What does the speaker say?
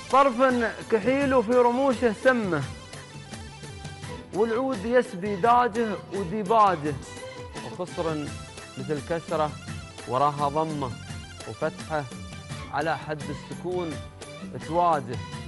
طرف كحيل وفي رموشه سمه، والعود يسبي داجه وديباجه، وخصر مثل كسره وراها ضمه، وفتحه على حد السكون تواجه.